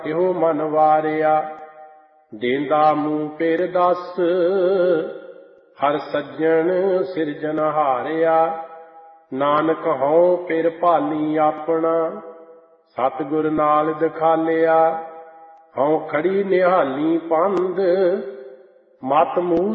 ਇਹੋ ਮਨ ਵਾਰਿਆ। ਦੇਂਦਾ ਮੂੰਹ ਪੇਰ ਦਸ ਹਰ ਸੱਜਣ ਸਿਰਜਨਹਾਰਿਆ। ਨਾਨਕ ਹਉ ਪੇਰ ਭਾਲੀ ਆਪਣਾ ਸਤਿਗੁਰ ਨਾਲ ਦਿਖਾਲਿਆ। ਹਉ ਖੜੀ ਨਿਹਾਲੀ ਪੰਧ ਮਤ ਮੂਹ